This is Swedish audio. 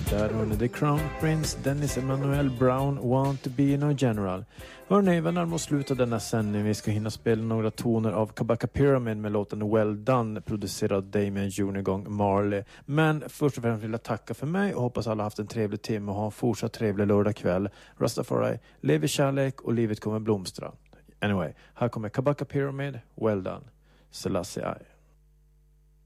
Där hörni, The Crown Prince, Dennis Emanuel Brown, Want to be no general. Hörni, vi närmar oss slutet av denna sändning. Vi ska hinna spela några toner av Kabaka Pyramid med låten Well Done, producerad av Damien Junigong Marley. Men först och främst vill jag tacka för mig och hoppas alla haft en trevlig timme och ha en fortsatt trevlig lördagkväll. Rastafari, lev i kärlek och livet kommer blomstra. Anyway, här kommer Kabaka Pyramid, Well Done. Selassie I.